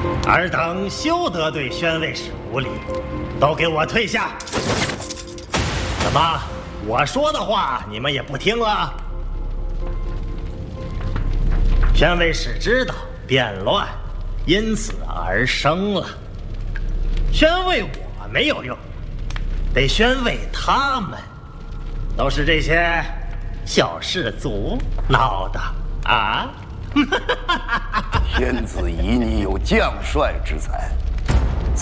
尔等休得对宣慰使无礼，都给我退下！怎么，我说的话你们也不听了？宣慰使知道变乱因此而生了，宣慰我没有用，得宣慰他们，都是这些小氏族闹的啊！ 天子以你有将帅之才，